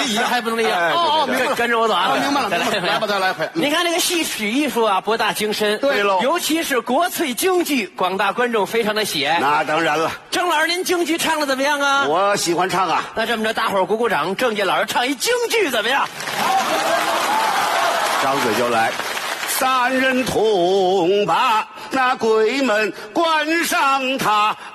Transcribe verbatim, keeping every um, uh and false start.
一样， 还不能一样。 哎哦哦， 对对对跟跟着我走啊！ 明白了， 再来明白了来吧，再来一回。 你看这个戏曲艺术啊，博大精深。 对喽尤其是国粹京剧，广大观众非常的喜爱。 那当然了， 郑老师，您京剧唱的怎么样啊？ 我喜欢唱啊。 那这么着，大伙儿鼓鼓掌，郑介老师唱一京剧怎么样？ 张嘴就来。三人同把那鬼门关上，他